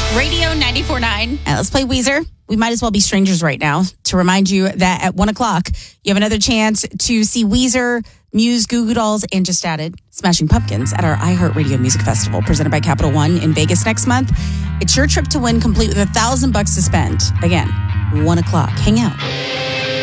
Radio 94.9. Let's play Weezer. We might as well be strangers right now to remind you that at 1 o'clock, you have another chance to see Weezer, Muse, Goo Goo Dolls, and just added Smashing Pumpkins at our iHeartRadio Music Festival presented by Capital One in Vegas next month. It's your trip to win, complete with $1,000 to spend. Again, 1 o'clock. Hang out.